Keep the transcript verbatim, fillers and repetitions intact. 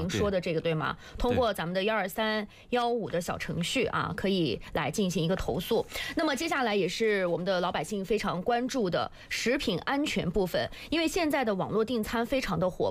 您说的这个对吗？通过咱们的幺二三幺五的小程序啊，可以来进行一个投诉。那么接下来也是我们的老百姓非常关注的食品安全部分，因为现在的网络订餐非常的火